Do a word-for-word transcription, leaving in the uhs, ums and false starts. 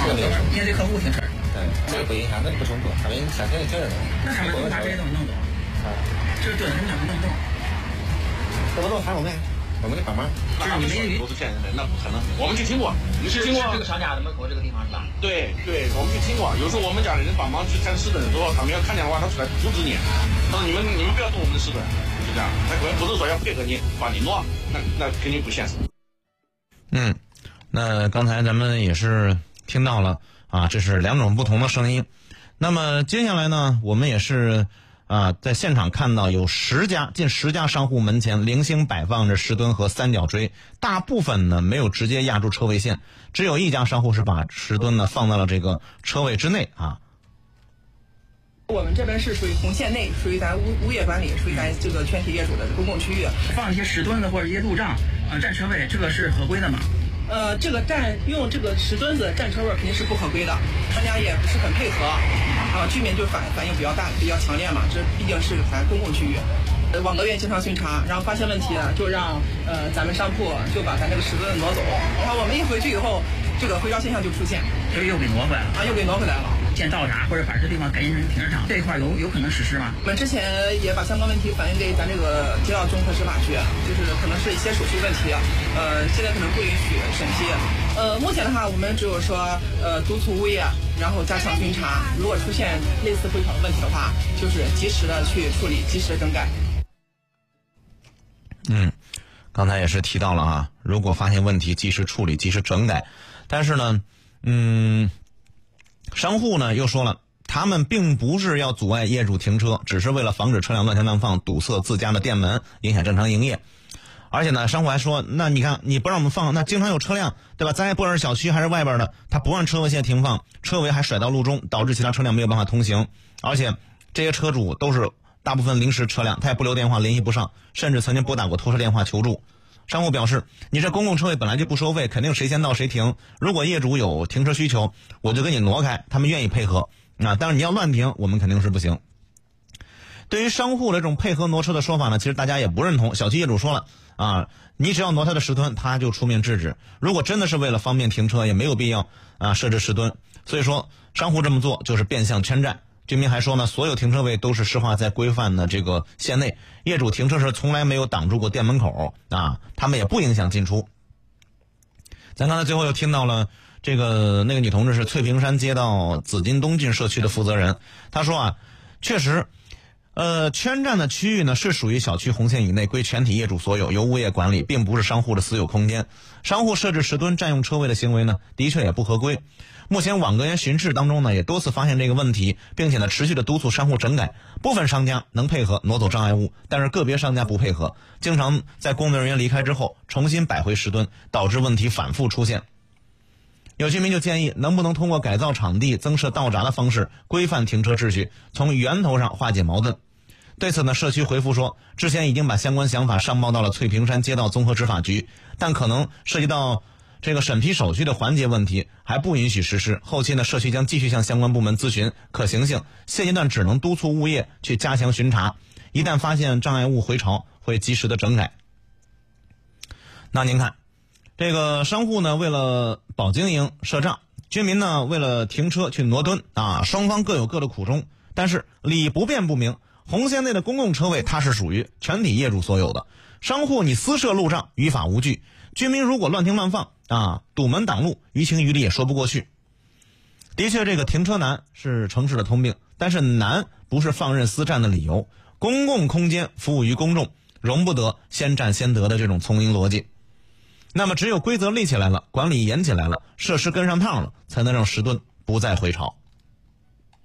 这个面对客户停车。 对，这个不影响，那就不冲突，他们想停就停着。 那他们能把这些东西弄懂？ 啊， 这个墩他们想弄懂？ 怎么弄还我们？我们得帮忙。 就是你们都是骗人的，那不可能。我们去听过，你去听过这个商家的门口这个地方是吧？ 对对，我们去听过。有时候我们家的人帮忙去看石墩的时候，他们要看见的话，他出来阻止你，他说你们你们不要动我们的石墩，就这样。他可能不是说要配合你把你挪，那那肯定不现实。 嗯，那刚才咱们也是听到了啊，这是两种不同的声音。那么接下来呢，我们也是啊，在现场看到有十家近十家商户门前零星摆放着石墩和三角锥，大部分呢没有直接压住车位线，只有一家商户是把石墩呢放在了这个车位之内啊。 我们这边是属于红线内，属于咱物物业管理，属于咱这个全体业主的公共区域， 放一些石墩子或者一些路障，呃，占车位，这个是合规的吗？ 呃，这个占用这个石墩子占车位肯定是不合规的，商家也不是很配合，啊，居民就反反应比较大，比较强烈嘛，这毕竟是咱公共区域。呃，网格员经常巡查，然后发现问题呢，就让呃咱们商铺就把咱这个石墩子挪走，然后我们一回去以后，这个回潮现象就出现， 就又给挪回来了， 啊，又给挪回来了。 建道闸或者把这地方改建成停车场，这一块有有可能实施吗？ 我们之前也把相关问题反映给咱这个街道综合执法局，就是可能是一些手续问题，呃，现在可能不允许审批。呃，目前的话，我们只有说，呃，督促物业，然后加强巡查，如果出现类似回潮的问题的话，就是及时的去处理，及时的整改。 嗯，刚才也是提到了啊，如果发现问题，及时处理，及时整改。但是呢，嗯。商户呢又说了，他们并不是要阻碍业主停车，只是为了防止车辆乱停乱放堵塞自家的店门，影响正常营业。而且呢，商户还说，那你看你不让我们放，那经常有车辆，对吧？咱也不管是小区还是外边的，他不按车位线停放，车尾还甩到路中，导致其他车辆没有办法通行。而且这些车主都是大部分临时车辆，他也不留电话，联系不上，甚至曾经拨打过拖车电话求助。商户表示，你这公共车位本来就不收费，肯定谁先到谁停。如果业主有停车需求，我就给你挪开，他们愿意配合啊。但是你要乱停，我们肯定是不行。对于商户的这种配合挪车的说法呢，其实大家也不认同。小区业主说了啊，你只要挪他的石墩，他就出面制止。如果真的是为了方便停车，也没有必要啊设置石墩。所以说，商户这么做就是变相圈占。居民还说呢，所有停车位都是施划在规范的这个线内，业主停车时从来没有挡住过店门口啊，他们也不影响进出。咱刚才最后又听到了这个那个女同志是翠屏山街道紫金东郡社区的负责人，她说啊，确实，呃，圈占的区域呢是属于小区红线以内，归全体业主所有，由物业管理，并不是商户的私有空间。商户设置石墩占用车位的行为呢，的确也不合规。目前网格员巡视当中呢，也多次发现这个问题，并且呢持续的督促商户整改。部分商家能配合挪走障碍物，但是个别商家不配合，经常在工作人员离开之后重新摆回石墩，导致问题反复出现。有居民就建议，能不能通过改造场地、增设道闸的方式，规范停车秩序，从源头上化解矛盾。对此呢，社区回复说，之前已经把相关想法上报到了翠屏山街道综合执法局，但可能涉及到这个审批手续的环节问题，还不允许实施。后期呢，社区将继续向相关部门咨询可行性，现阶段只能督促物业去加强巡查，一旦发现障碍物回潮，会及时的整改。那您看，这个商户呢为了保经营设障，居民呢为了停车去挪墩啊，双方各有各的苦衷。但是理不辩不明，红线内的公共车位它是属于全体业主所有的，商户你私设路障于法无据，居民如果乱停乱放啊，堵门挡路，于情于理也说不过去。的确，这个停车难是城市的通病，但是难不是放任私占的理由。公共空间服务于公众，容不得先占先得的这种丛林逻辑。那么只有规则立起来了，管理严起来了，设施跟上趟了，才能让石墩不再回潮。